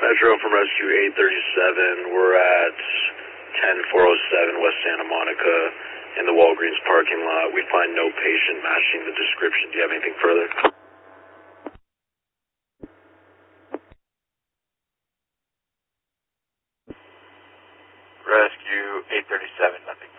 Metro from Rescue 837. We're at 10407 West Santa Monica in the Walgreens parking lot. We find no patient matching the description. Do you have anything further? Rescue 837, nothing.